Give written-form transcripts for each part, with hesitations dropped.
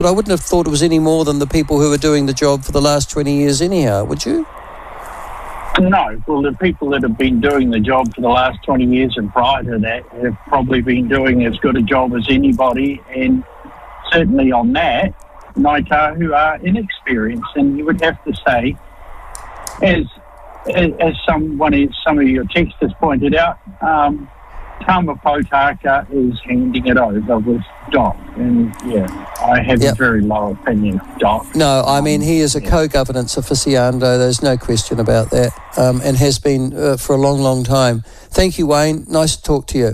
But I wouldn't have thought it was any more than the people who were doing the job for the last 20 years anyhow, would you? No. Well, the people that have been doing the job for the last 20 years and prior to that have probably been doing as good a job as anybody, and certainly on that, Ngāi Tahu are inexperienced. And you would have to say, as some of your texters pointed out, Tama Potaka is handing it over with Doc, and I have a very low opinion of Doc. No, I mean, he is a co-governance aficionado, there's no question about that, and has been for a long, long time. Thank you, Wayne. Nice to talk to you.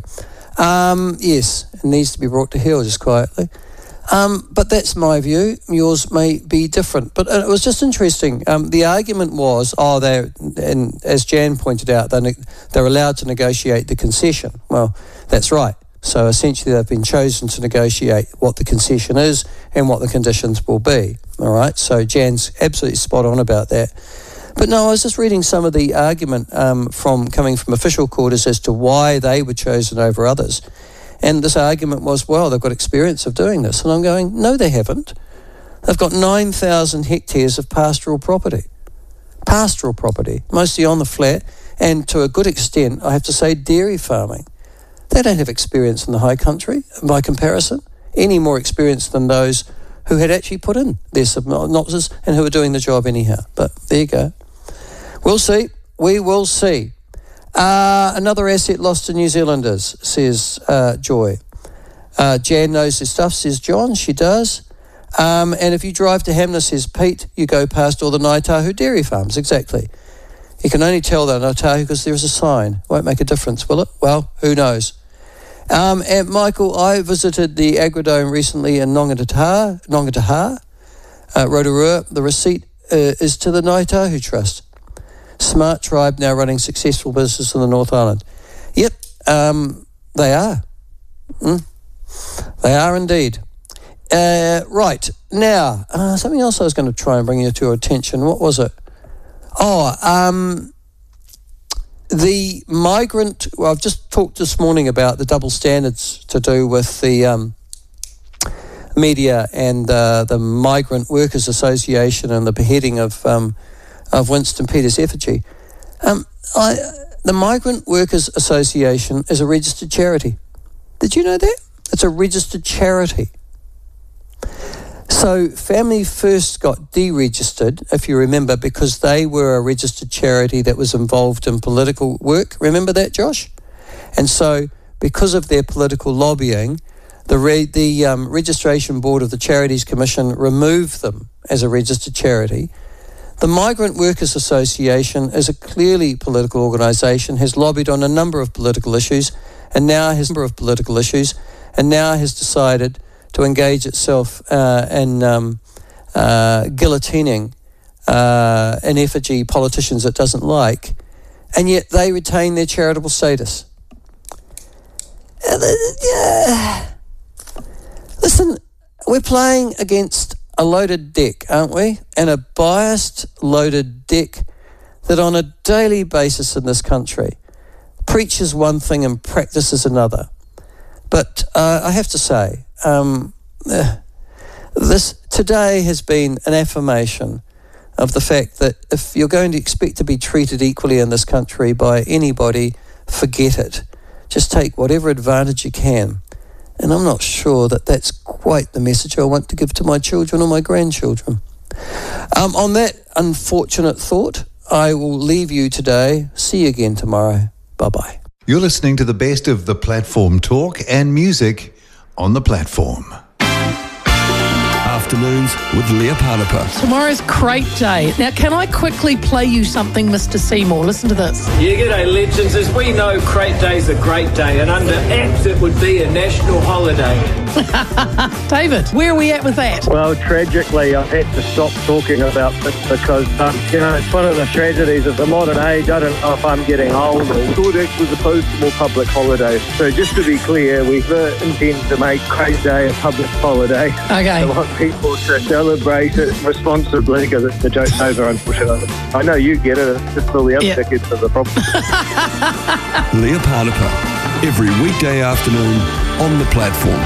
Yes, it needs to be brought to heel just quietly. But that's my view. Yours may be different. But it was just interesting. The argument was, and as Jan pointed out, they're allowed to negotiate the concession. Well, that's right. So essentially they've been chosen to negotiate what the concession is and what the conditions will be. All right? So Jan's absolutely spot on about that. But no, I was just reading some of the argument coming from official quarters as to why they were chosen over others. And this argument was, well, they've got experience of doing this. And I'm going, no, they haven't. They've got 9,000 hectares of pastoral property. Pastoral property, mostly on the flat, and to a good extent, I have to say, dairy farming. They don't have experience in the high country, by comparison, any more experience than those who had actually put in their synopsis and who were doing the job anyhow. But there you go. We'll see. We will see. Another asset lost to New Zealanders, says Joy. Jan knows his stuff, says John. She does. And if you drive to Hamner, says Pete, you go past all the Ngāi Tahu dairy farms. Exactly. You can only tell they're Ngāi Tahu because there is a sign. Won't make a difference, will it? Well, who knows? And Michael, I visited the Agrodome recently in Nongataha, Rotorua. The receipt is to the Ngāi Tahu Trust. Smart tribe now running successful business in the North Island. Yep, they are. They are indeed. Right, now, something else I was going to try and bring you to your attention. What was it? The migrant... Well, I've just talked this morning about the double standards to do with the media and the Migrant Workers Association and the beheading of Winston Peters' effigy. The Migrant Workers Association is a registered charity. Did you know that? It's a registered charity. So Family First got deregistered, if you remember, because they were a registered charity that was involved in political work. Remember that, Josh? And so because of their political lobbying, the Registration Board of the Charities Commission removed them as a registered charity. The Migrant Workers Association is a clearly political organisation, has lobbied on a number of political issues, and now has decided to engage itself in guillotining in effigy politicians it doesn't like, and yet they retain their charitable status. Listen, we're playing against a loaded deck, aren't we? And a biased loaded deck that on a daily basis in this country preaches one thing and practices another. But I have to say, this today has been an affirmation of the fact that if you're going to expect to be treated equally in this country by anybody, forget it. Just take whatever advantage you can. And I'm not sure that that's quite the message I want to give to my children or my grandchildren. On that unfortunate thought, I will leave you today. See you again tomorrow. Bye-bye. You're listening to the best of the platform talk and music on the platform. Afternoons with Leah Parnapa. Tomorrow's Crate Day. Now, can I quickly play you something, Mr. Seymour? Listen to this. Yeah, g'day, legends. As we know, Crate Day's a great day, and under apps it would be a national holiday. David, where are we at with that? Well, tragically, I've had to stop talking about this because, it's one of the tragedies of the modern age. I don't know if I'm getting old or Cordex was opposed to more public holidays. So just to be clear, we intend to make Crate Day a public holiday. Okay. I want people to celebrate it responsibly because the joke's over, unfortunately. I know you get it. It's just all the other tickets are the problem. Leah Parnapa, every weekday afternoon on the platform.